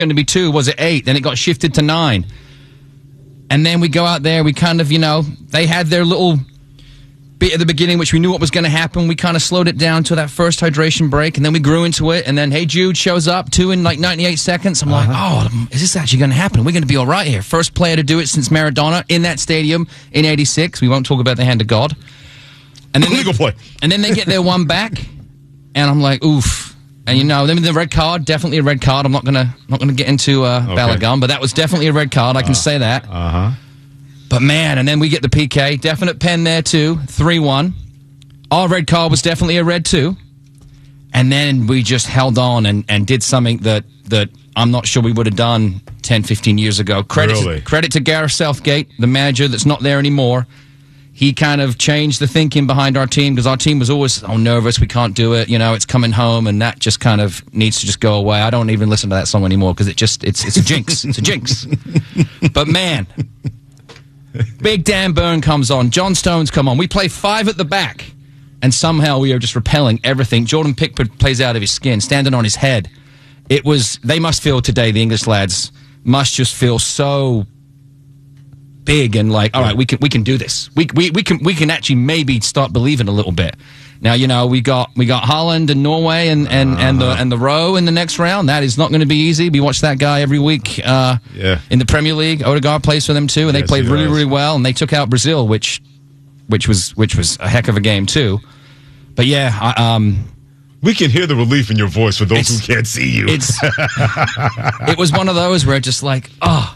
going to be 2, was it 8? Then it got shifted to 9. And then we go out there, we kind of, they had their little bit at the beginning, which we knew what was going to happen. We kind of slowed it down to that first hydration break, and then we grew into it. And then, Hey Jude shows up, 2 in like 98 seconds. I'm like, oh, is this actually going to happen? We're going to be all right here. First player to do it since Maradona in that stadium in 86. We won't talk about the hand of God. And then and then they get their one back, and I'm like, oof. And then the red card, definitely a red card. I'm not gonna get into Balogun, but that was definitely a red card. I can say that. But man, and then we get the PK, definite pen there too, 3-1. Our red card was definitely a red too. And then we just held on and did something that I'm not sure we would have done 10, 15 years ago. Credit to Gareth Southgate, the manager that's not there anymore. He kind of changed the thinking behind our team, because our team was always nervous, we can't do it, it's coming home, and that just kind of needs to just go away. I don't even listen to that song anymore, because it's a jinx. It's a jinx. But man, Big Dan Burn comes on, John Stones come on. We play 5 at the back, and somehow we are just repelling everything. Jordan Pickford plays out of his skin, standing on his head. They must feel today, the English lads must just feel so big and like, all right, we can do this. We can actually maybe start believing a little bit. Now, we got Holland and Norway and the row in the next round. That is not going to be easy. We watch that guy every week in the Premier League. Odegaard plays for them too, and they played really, really well, and they took out Brazil, which was a heck of a game too. But yeah, we can hear the relief in your voice for those who can't see you. It was one of those where just like,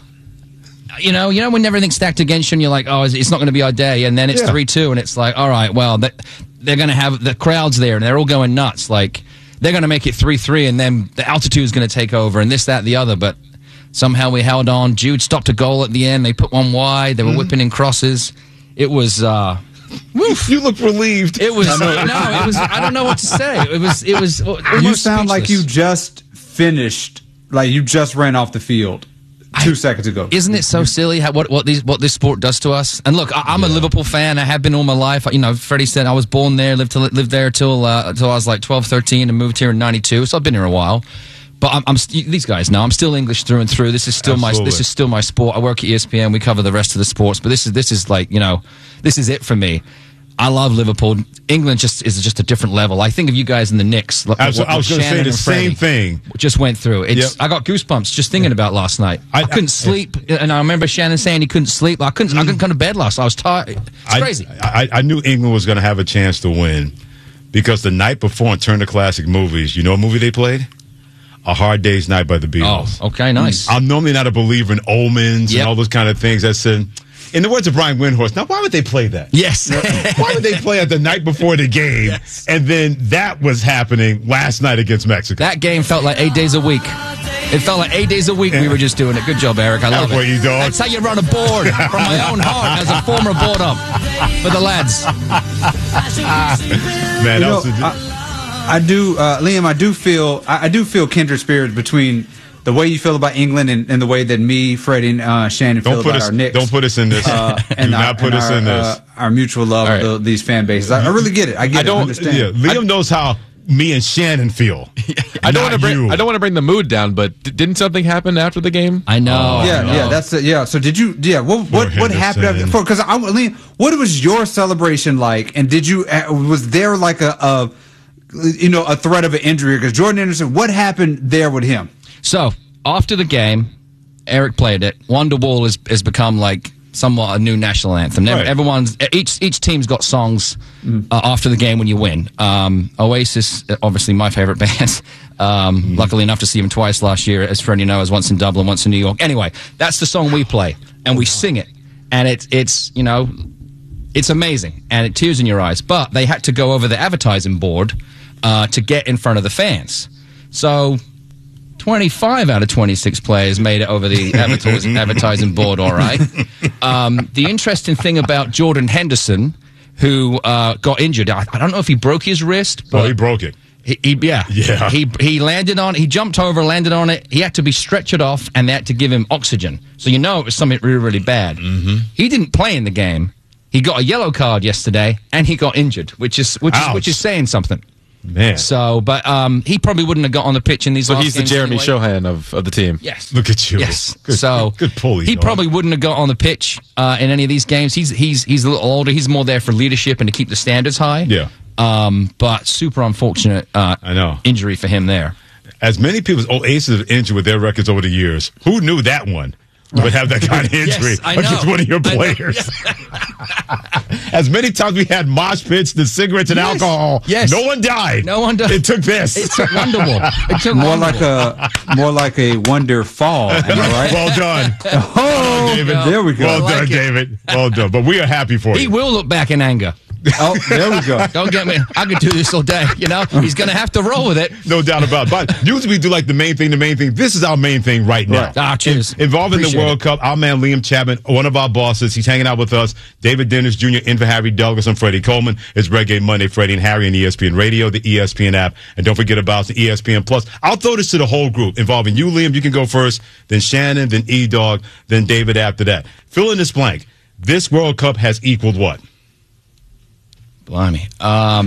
when everything's stacked against you and you're like, oh, it's not going to be our day. And then it's 3-2 and it's like, all right, well, they're going to have the crowds there and they're all going nuts. Like, they're going to make it 3-3 and then the altitude is going to take over and this, that, the other. But somehow we held on. Jude stopped a goal at the end. They put one wide. They were whipping in crosses. It was... Woof. You look relieved. It was... it was... I don't know what to say. It was you sound like you just finished, like you just ran off the field 2 seconds ago. Isn't it so silly what this sport does to us? And look, I'm a Liverpool fan. I have been all my life. Freddie said I was born there, lived there till I was like 12, 13, and moved here in '92. So I've been here a while. But these guys know I'm still English through and through. This is still my sport. I work at ESPN. We cover the rest of the sports. But this is like this is it for me. I love Liverpool. England is just a different level. I think of you guys in the Knicks. I was going to say the same thing. Just went through. I got goosebumps just thinking about last night. I couldn't sleep, and I remember Shannon saying he couldn't sleep. I couldn't come to bed last night. I was tired. It's crazy. I knew England was going to have a chance to win because the night before in Turner Classic Movies, you know what movie they played? A Hard Day's Night by the Beatles. Oh, okay, nice. I'm normally not a believer in omens and all those kind of things. I said... In the words of Brian Windhorst, now why would they play that? Yes. Why would they play it the night before the game? Yes. And then that was happening last night against Mexico. That game felt like 8 days a week. It felt like 8 days a week we were just doing it. Good job, Eric. I love it. That's how you run a board from my own heart as a former board up for the lads. Man, I do, Liam. I do feel kindred spirits between the way you feel about England and the way that me, Freddie, and Shannon feel about our Knicks. Don't put us in this. And do not put us in this. Our mutual love of these fan bases. I really get it. I understand. Yeah, Liam knows how me and Shannon feel. I don't want to bring the mood down, but didn't something happen after the game? I know. That's it. Yeah. So did you? Yeah. What happened after? Because Liam, what was your celebration like? And did you? Was there like a threat of an injury? Because Jordan Anderson, what happened there with him? So, after the game, Eric played it. Wonderwall has become like somewhat a new national anthem. Right. Each team's got songs after the game when you win. Oasis, obviously my favorite band. Luckily enough to see them twice last year, as Freddie knows, once in Dublin, once in New York. Anyway, that's the song we play, and we sing it, and it's amazing, and it tears in your eyes. But they had to go over the advertising board to get in front of the fans. So 25 out of 26 players made it over the advertising board, all right. The interesting thing about Jordan Henderson, who got injured, I don't know if he broke his wrist. But he broke it. He landed on it. He jumped over, landed on it. He had to be stretchered off, and they had to give him oxygen. So it was something really, really bad. Mm-hmm. He didn't play in the game. He got a yellow card yesterday, and he got injured, which is saying something. Man. So, but he probably wouldn't have got on the pitch in these last games. So he's the Jeremy anyway. Shohan of the team. Yes. Look at you. Yes. Good pull. He probably wouldn't have got on the pitch in any of these games. He's a little older. He's more there for leadership and to keep the standards high. Yeah. But super unfortunate I know. injury for him there. As many people's old aces have injured with their records over the years, who knew that one would have that kind of injury Yes, I know. against one of your players? As many times we had mosh pits, the cigarettes and alcohol, no one died. No one died. It took this. It took Wonderwall. It took more like a wonder fall. Am I right? Well done. Oh, David. There we go. Well done, David. Well done. But we are happy for you. He will look back in anger. Oh, there we go. Don't get me. I could do this all day. He's going to have to roll with it. No doubt about it. But usually we do like the main thing. This is our main thing right now. Right. Cheers. Involving Appreciate the World Cup, our man Liam Chapman, one of our bosses, he's hanging out with us. David Dennis Jr., in for Harry Douglas and Freddie Coleman. It's Reggae Monday, Freddie and Harry on ESPN Radio, the ESPN app. And don't forget about the ESPN Plus. I'll throw this to the whole group involving you, Liam. You can go first, then Shannon, then E-Dog, then David after that. Fill in this blank. This World Cup has equaled what? Blimey.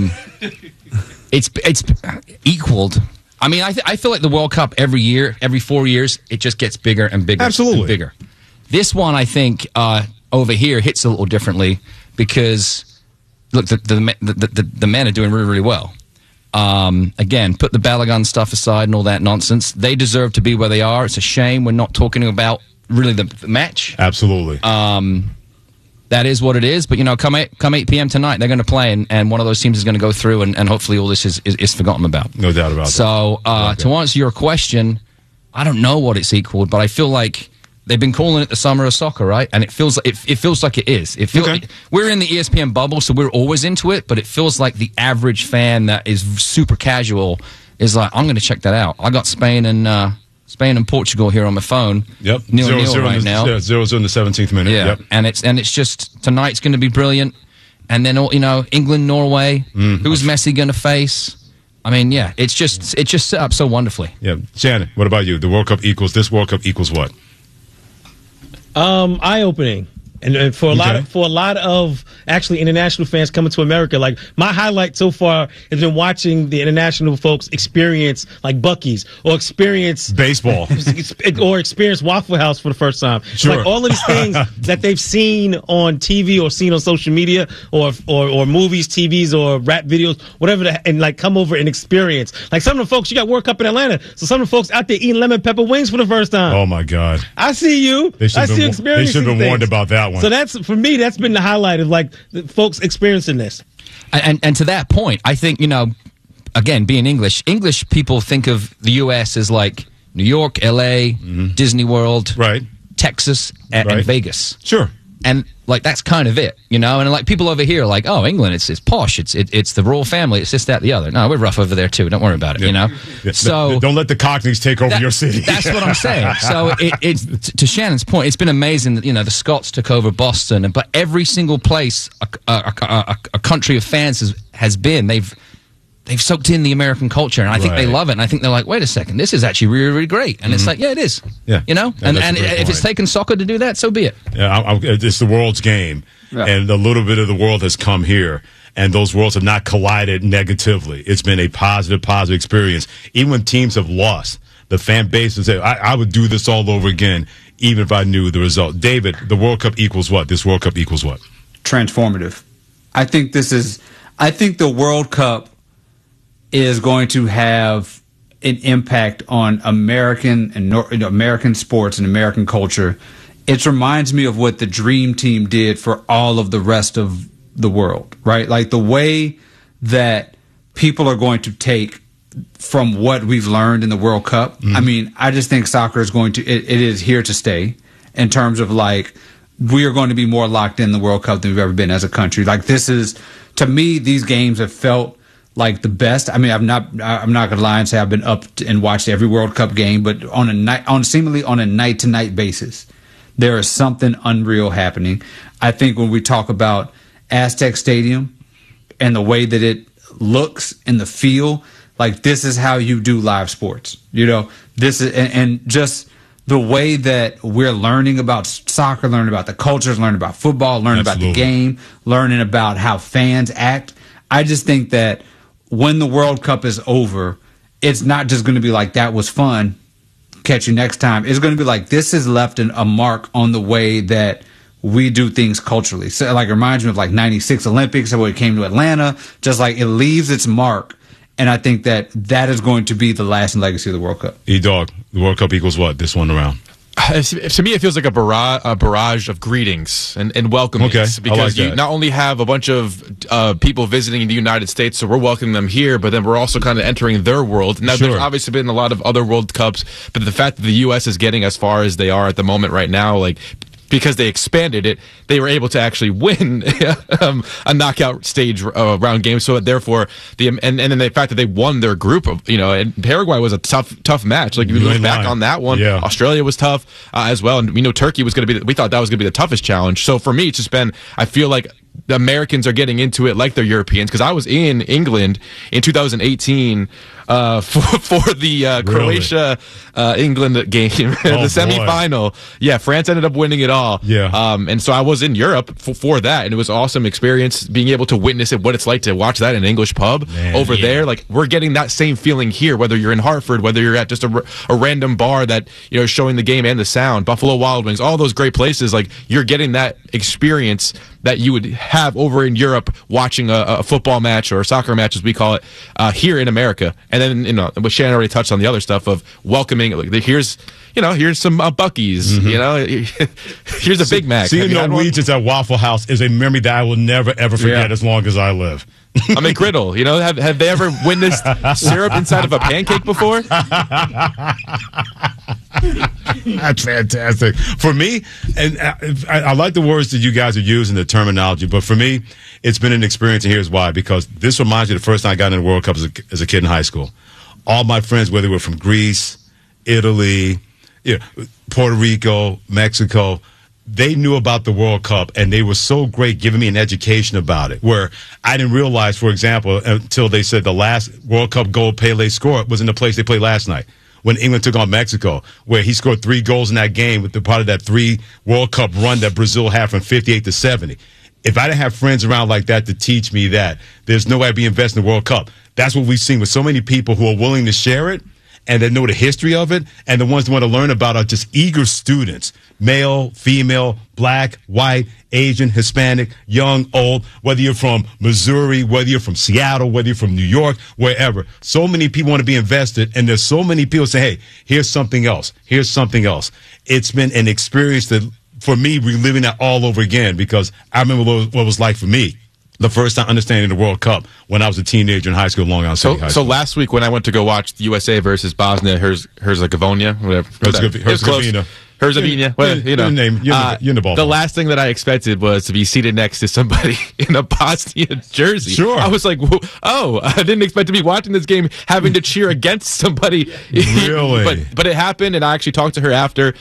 It's equaled. I mean, I feel like the World Cup every year, every 4 years, it just gets bigger and bigger. Absolutely. And bigger. This one, I think, over here hits a little differently because, look, the men are doing really, really well. Again, put the Balogun stuff aside and all that nonsense. They deserve to be where they are. It's a shame we're not talking about really the match. Absolutely. That is what it is, but come 8 p.m. tonight, they're going to play, and one of those teams is going to go through, and hopefully all this is forgotten about. No doubt about that. So, to answer your question, I don't know what it's equaled, but I feel like they've been calling it the summer of soccer, right? And it feels like it is. We're in the ESPN bubble, so we're always into it, but it feels like the average fan that is super casual is like, I'm going to check that out. I got Spain and Portugal here on my phone. Yep. 0-0 right now. 0-0 in the 17th minute. Yeah. Yep. And it's just tonight's going to be brilliant. And then England, Norway. Who's Messi going to face? I mean, yeah, it's just set up so wonderfully. Yeah. Shannon, what about you? The World Cup this World Cup equals what? Eye-opening. And for a lot of actually international fans coming to America, like my highlight so far has been watching the international folks experience like Buc-ee's or experience baseball or experience Waffle House for the first time. Sure. Like all of these things that they've seen on TV or seen on social media or movies, TVs or rap videos, whatever, and like come over and experience. Like some of the folks, you got World Cup in Atlanta, so some of the folks out there eating lemon pepper wings for the first time. Oh my God! I see you. I see you experiencing. They should have been warned about that one. So for me, that's been the highlight of like the folks experiencing this. And to that point, I think, again, being English people think of the U.S. as like New York, L.A., Disney World, right, Texas, and Vegas. Sure. And like that's kind of it, and like people over here are like, oh, England, it's posh, it's the royal family, it's this, that, the other. No, we're rough over there too. Don't worry about it, Yeah. So don't let the Cockneys take over your city. That's what I'm saying. So it's to Shannon's point, it's been amazing that the Scots took over Boston, but every single place a country of fans has been, they've soaked in the American culture, and I think they love it. And I think they're like, wait a second, this is actually really, really great. And it's like, yeah, it is. Yeah, and if it's taken soccer to do that, so be it. Yeah, it's the world's game, and a little bit of the world has come here, and those worlds have not collided negatively. It's been a positive experience. Even when teams have lost, the fan base will say, I would do this all over again, even if I knew the result. David, the World Cup equals what? This World Cup equals what? Transformative. I think the World Cup is going to have an impact on American American sports and American culture. It reminds me of what the Dream Team did for all of the rest of the world, right? Like the way that people are going to take from what we've learned in the World Cup. I mean, I just think soccer is it is here to stay in terms of like we are going to be more locked in the World Cup than we've ever been as a country. Like this is, to me, these games have felt like the best. I mean, I'm not going to lie and say I've been up and watched every World Cup game, but seemingly on a night to night basis, there is something unreal happening. I think when we talk about Aztec Stadium and the way that it looks and the feel, like this is how you do live sports. This is and just the way that we're learning about soccer, learning about the cultures, learning about football, learning about the game, learning about how fans act. I just think that when the World Cup is over, it's not just going to be like, that was fun, catch you next time. It's going to be like, this has left a mark on the way that we do things culturally. So, like, it reminds me of like 96 Olympics, when it came to Atlanta, just like it leaves its mark. And I think that is going to be the lasting legacy of the World Cup. E-Dog, the World Cup equals what this one around? To me, it feels like a barrage of greetings and welcomings. Okay, because like you not only have a bunch of people visiting the United States, so we're welcoming them here, but then we're also kind of entering their world. Now, there's obviously been a lot of other World Cups, but the fact that the U.S. is getting as far as they are at the moment right now, like, because they expanded it, they were able to actually win a knockout stage round game. So therefore, and then the fact that they won their group of, and Paraguay was a tough match. Like, if you look back on that one, Australia was tough as well, and Turkey was going to be. We thought that was going to be the toughest challenge. So for me, it's just been. I feel like the Americans are getting into it like they're Europeans, because I was in England in 2018 for the Croatia England game, the semifinal. Yeah, France ended up winning it all. Yeah, and so I was in Europe for that, and it was an awesome experience being able to witness it, what it's like to watch that in an English pub over there. Like, we're getting that same feeling here, whether you're in Hartford, whether you're at just a random bar that is showing the game and the sound, Buffalo Wild Wings, all those great places. Like, you're getting that experience that you would have over in Europe watching a football match or a soccer match, as we call it, here in America. And then, what Shannon already touched on, the other stuff of welcoming. Like, here's some Buc-ee's. Here's a Big Mac. Seeing Norwegians at Waffle House is a memory that I will never ever forget as long as I live. I mean, griddle. Have they ever witnessed syrup inside of a pancake before? That's fantastic. For me, and I like the words that you guys are using, the terminology, but for me, it's been an experience, and here's why. Because this reminds me of the first time I got in the World Cup as a kid in high school. All my friends, whether they were from Greece, Italy, Puerto Rico, Mexico, they knew about the World Cup, and they were so great giving me an education about it, where I didn't realize, for example, until they said the last World Cup goal Pele scored was in the place they played last night, when England took on Mexico, where he scored 3 goals in that game with the part of that 3 World Cup run that Brazil had from 58 to 70. If I didn't have friends around like that to teach me that, there's no way I'd be investing in the World Cup. That's what we've seen with so many people who are willing to share it and that know the history of it, and the ones that want to learn about are just eager students, male, female, black, white, Asian, Hispanic, young, old, whether you're from Missouri, whether you're from Seattle, whether you're from New York, wherever. So many people want to be invested, and there's so many people say, hey, here's something else. Here's something else. It's been an experience that, for me, reliving that all over again, because I remember what it was like for me the first time understanding the World Cup when I was a teenager in high school, Long Island City High School. So last week when I went to go watch the USA versus Bosnia Herzegovina, whatever. Herzegovina. Herzegovina. You're in the ball. The last thing that I expected was to be seated next to somebody in a Bosnia jersey. Sure. I was like, I didn't expect to be watching this game having to cheer against somebody. Really? But it happened, and I actually talked to her after.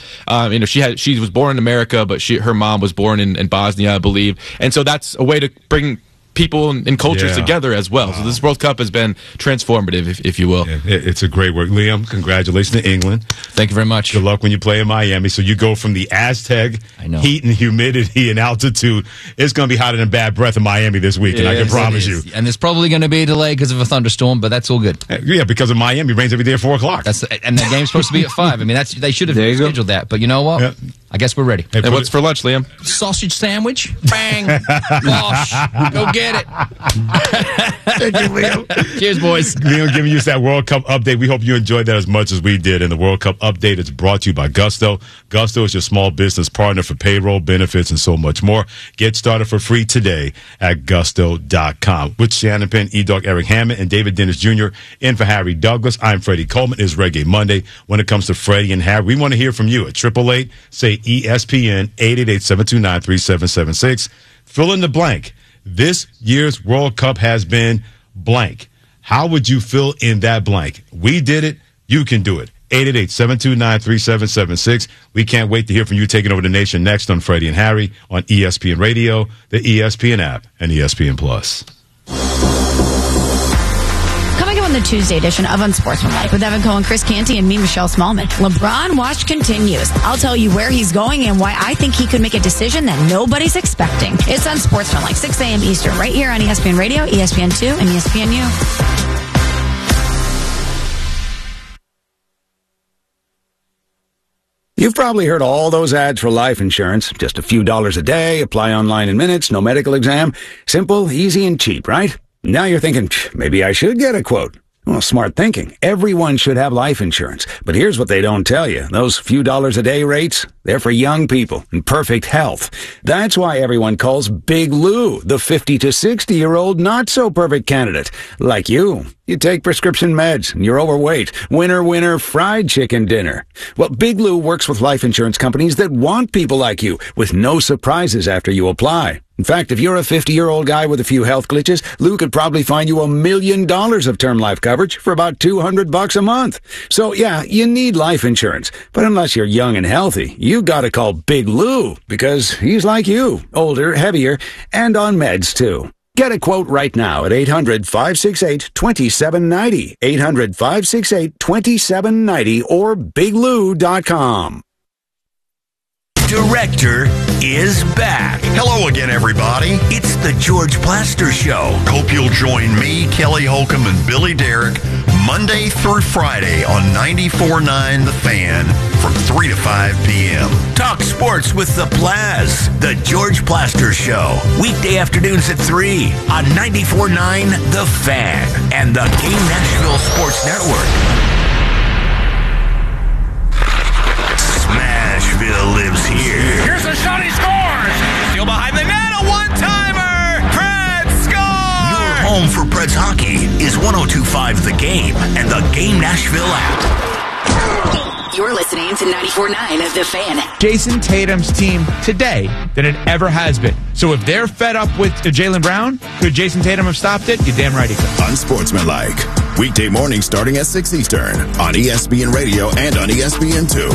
She was born in America, but her mom was born in Bosnia, I believe. And so that's a way to bring people and cultures together as well. Wow. So this World Cup has been transformative, if you will. Yeah, it's a great work. Liam, congratulations to England. Thank you very much. Good luck when you play in Miami. So you go from the Aztec heat and humidity and altitude. It's going to be hotter than bad breath in Miami this week, and I can promise you. And there's probably going to be a delay because of a thunderstorm, but that's all good. Yeah, because of Miami, it rains every day at 4 o'clock. And the game's supposed to be at 5. I mean, they should have scheduled that. But you know what? Yeah. I guess we're ready. Hey, and what's for lunch, Liam? Sausage sandwich. Bang. Gosh. Go get it. Thank you, Liam. Cheers, boys. Liam giving you that World Cup update. We hope you enjoyed that as much as we did. And the World Cup update is brought to you by Gusto. Gusto is your small business partner for payroll, benefits, and so much more. Get started for free today at gusto.com. With Shannon Penn, E-Dog, Eric Hammond, and David Dennis Jr. in for Harry Douglas. I'm Freddie Coleman. It's Reggae Monday. When it comes to Freddie and Harry, we want to hear from you at 888 say ESPN 888-729-3776. Fill in the blank. This year's World Cup has been blank. How would you fill in that blank? We did it. You can do it. 888-729-3776. We can't wait to hear from you taking over the nation next on Freddie and Harry on ESPN Radio, the ESPN app, and ESPN Plus. The the Tuesday edition of Unsportsmanlike with Evan Cohen, Chris Canty, and me, Michelle Smallman. LeBron watch continues. I'll tell you where he's going and why I think he could make a decision that nobody's expecting. It's Unsportsmanlike, 6 a.m. Eastern, right here on ESPN Radio, ESPN2, and ESPNU. You've probably heard all those ads for life insurance. Just a few dollars a day, apply online in minutes, no medical exam. Simple, easy, and cheap, right? Now you're thinking, maybe I should get a quote. Well, smart thinking. Everyone should have life insurance. But here's what they don't tell you. Those few dollars a day rates, they're for young people in perfect health. That's why everyone calls Big Lou the 50 to 60-year-old not-so-perfect candidate. Like you. You take prescription meds, and you're overweight. Winner, winner, fried chicken dinner. Well, Big Lou works with life insurance companies that want people like you, with no surprises after you apply. In fact, if you're a 50-year-old guy with a few health glitches, Lou could probably find you $1 million of term life coverage for about $200 a month. So, yeah, you need life insurance. But unless you're young and healthy, you gotta call Big Lou, because he's like you, older, heavier, and on meds, too. Get a quote right now at 800-568-2790, 800-568-2790, or biglou.com. Director is back. Hello again, everybody. It's the George Plaster Show. Hope you'll join me, Kelly Holcomb, and Billy Derrick Monday through Friday on 94.9 The Fan from 3 to 5 p.m. Talk sports with the Plaz. The George Plaster Show. Weekday afternoons at 3 on 94.9 The Fan and the Game Nashville Sports Network. Smashville lives here. Here's a shot, he scores! Still behind the net, a one-timer! Preds score! Your home for Preds hockey is 102.5 The Game and the Game Nashville app. You're listening to 94.9 of The Fan. Jason Tatum's team today than it ever has been. So if they're fed up with Jaylen Brown, could Jason Tatum have stopped it? You're damn right he could. Unsportsmanlike. Weekday morning starting at 6 Eastern on ESPN Radio and on ESPN2.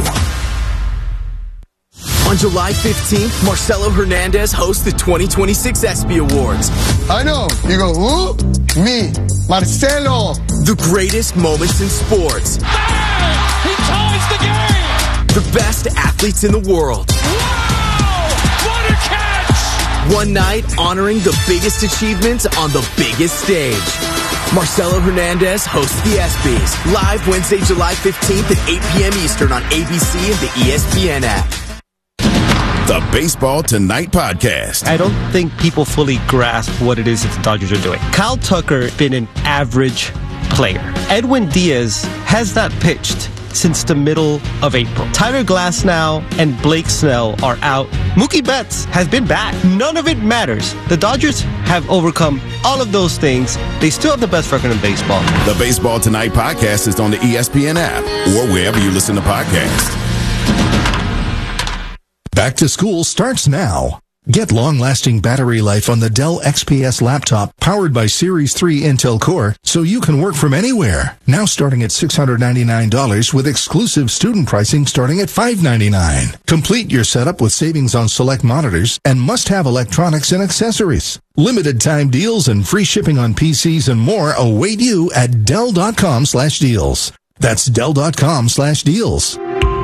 On July 15th, Marcelo Hernandez hosts the 2026 ESPY Awards. I know. You go, who? Me, Marcelo. The greatest moments in sports. Bang! He ties the game! The best athletes in the world. Wow! What a catch! One night honoring the biggest achievements on the biggest stage. Marcelo Hernandez hosts the ESPYs. Live Wednesday, July 15th at 8 p.m. Eastern on ABC and the ESPN app. The Baseball Tonight podcast. I don't think people fully grasp what it is that the Dodgers are doing. Kyle Tucker been an average player. Edwin Diaz has not pitched since the middle of April. Tyler Glasnow and Blake Snell are out. Mookie Betts has been bad. None of it matters. The Dodgers have overcome all of those things. They still have the best record in baseball. The Baseball Tonight podcast is on the ESPN app or wherever you listen to podcasts. Back to school starts now. Get long-lasting battery life on the Dell XPS laptop powered by Series 3 Intel Core so you can work from anywhere. Now starting at $699 with exclusive student pricing starting at $599. Complete your setup with savings on select monitors and must-have electronics and accessories. Limited time deals and free shipping on PCs and more await you at Dell.com/deals. That's Dell.com/deals.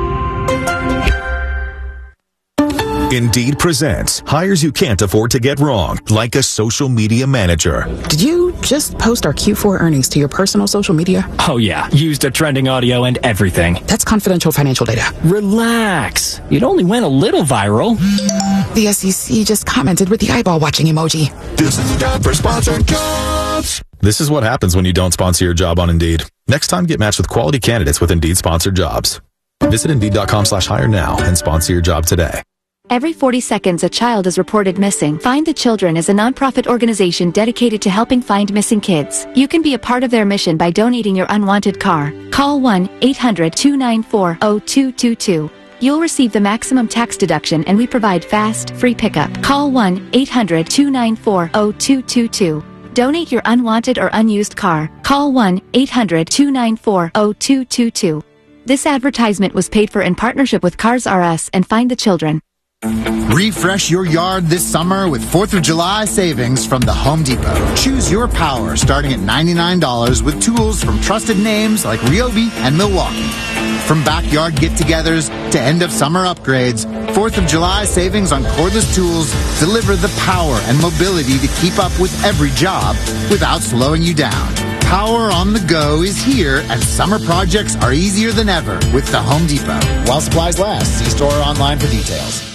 Indeed presents hires you can't afford to get wrong, like a social media manager. Did you just post our Q4 earnings to your personal social media? Oh yeah, used a trending audio and everything. That's confidential financial data. Relax. It only went a little viral. The SEC just commented with the eyeball watching emoji. This is time for sponsored jobs. This is what happens when you don't sponsor your job on Indeed. Next time, get matched with quality candidates with Indeed sponsored jobs. Visit Indeed.com/hire now and sponsor your job today. Every 40 seconds, a child is reported missing. Find the Children is a nonprofit organization dedicated to helping find missing kids. You can be a part of their mission by donating your unwanted car. Call 1-800-294-0222. You'll receive the maximum tax deduction and we provide fast, free pickup. Call 1-800-294-0222. Donate your unwanted or unused car. Call 1-800-294-0222. This advertisement was paid for in partnership with Cars R Us and Find the Children. Refresh your yard this summer with 4th of July savings from the Home Depot. Choose your power starting at $99 with tools from trusted names like Ryobi and Milwaukee. From backyard get-togethers to end-of-summer upgrades, 4th of July savings on cordless tools deliver the power and mobility to keep up with every job without slowing you down. Power on the go is here, and summer projects are easier than ever with the Home Depot. While supplies last, see store or online for details.